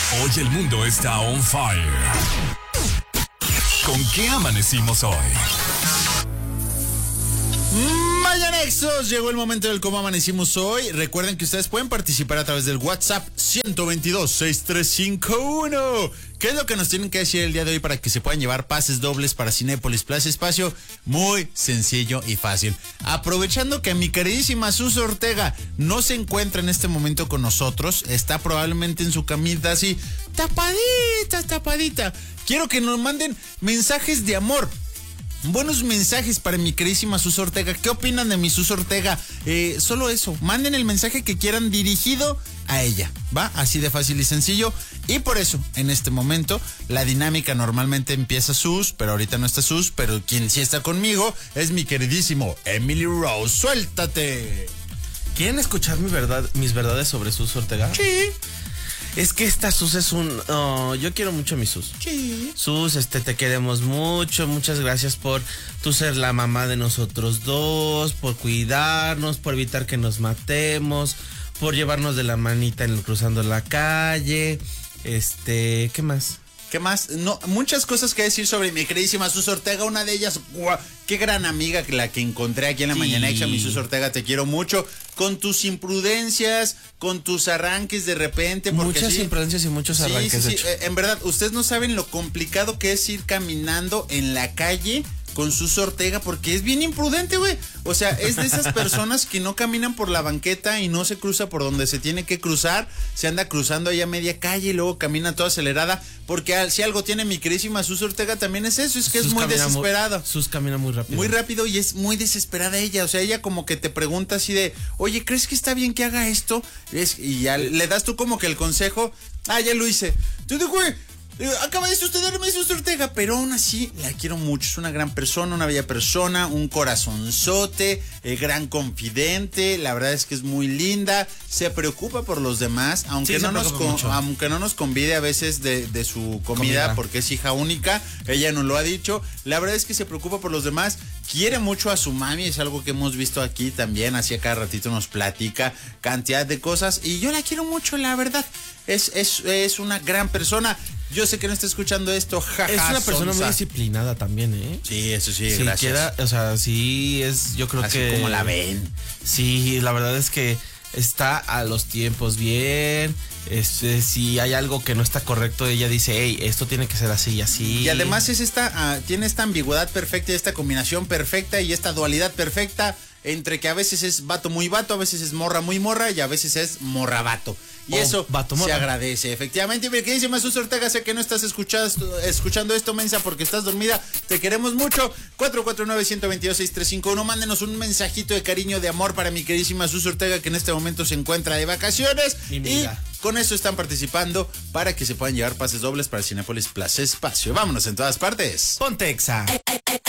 Hoy el mundo está on fire. ¿Con qué amanecimos hoy? Mañanexos, llegó el momento del cómo amanecimos hoy. Recuerden que ustedes pueden participar a través del WhatsApp 122-6351. ¿Qué es lo que nos tienen que decir el día de hoy para que se puedan llevar pases dobles para Cinépolis Plaza Espacio? Muy sencillo y fácil. Aprovechando que mi queridísima Sus Ortega no se encuentra en este momento con nosotros, está probablemente en su camita así, tapadita. Quiero que nos manden mensajes de amor. Buenos mensajes para mi queridísima Sus Ortega. ¿Qué opinan de mi Sus Ortega? Solo eso, manden el mensaje que quieran dirigido a ella, ¿va? Así de fácil y sencillo. Y por eso, en este momento, la dinámica normalmente empieza Sus, pero ahorita no está Sus, pero quien sí está conmigo es mi queridísimo Emily Rose. ¡Suéltate! ¿Quieren escuchar mis verdades sobre Sus Ortega? Sí. Es que esta Sus es yo quiero mucho a mi Sus. Sí. Sus, te queremos mucho. Muchas gracias por tú ser la mamá de nosotros dos, por cuidarnos, por evitar que nos matemos, por llevarnos de la manita cruzando la calle. ¿Qué más? ¿Qué más? No, muchas cosas que decir sobre mi queridísima Sus Ortega. Una de ellas, ¡guau! Qué gran amiga la que encontré aquí en la mañana. Mi Sus Ortega, te quiero mucho. Con tus imprudencias, con tus arranques de repente. Porque muchas imprudencias y muchos arranques. Sí. En verdad, ustedes no saben lo complicado que es ir caminando en la calle con Sus Ortega, porque es bien imprudente, güey. O sea, es de esas personas que no caminan por la banqueta y no se cruza por donde se tiene que cruzar. Se anda cruzando ahí a media calle y luego camina toda acelerada. Porque si algo tiene mi queridísima Sus Ortega también es eso, es que es muy desesperada. Sus camina muy rápido. Muy rápido y es muy desesperada ella. O sea, ella como que te pregunta así de, oye, ¿crees que está bien que haga esto? Y ya le das tú como que el consejo. Ah, ya lo hice. Tú digo, güey, acaba de sucederme Sus Ortega, pero aún así la quiero mucho. Es una gran persona, una bella persona, un corazonzote, gran confidente. La verdad es que es muy linda, se preocupa por los demás, aunque, no nos convide a veces de su comida, porque es hija única. Ella nos lo ha dicho. La verdad es que se preocupa por los demás. Quiere mucho a su mami, es algo que hemos visto aquí también. Así a cada ratito nos platica cantidad de cosas. Y yo la quiero mucho, la verdad. Es una gran persona. Yo sé que no está escuchando esto, jaja. Es una persona muy disciplinada también, ¿eh? Sí, eso sí, si gracias. Yo creo así que... como la ven. Sí, la verdad es que está a los tiempos bien. Si hay algo que no está correcto, ella dice, hey, esto tiene que ser así y así. Y además tiene esta ambigüedad perfecta, esta combinación perfecta y esta dualidad perfecta entre que a veces es vato muy vato, a veces es morra muy morra y a veces es morra vato. Y eso se agradece, efectivamente. Mi queridísima Sus Ortega, sé que no estás escuchando esto, mensa, porque estás dormida. Te queremos mucho. 449-122-6351. Mándenos un mensajito de cariño, de amor para mi queridísima Sus Ortega, que en este momento se encuentra de vacaciones. Y con eso están participando para que se puedan llevar pases dobles para Cinépolis Plaza Espacio. Vámonos en todas partes. Ponte Exa.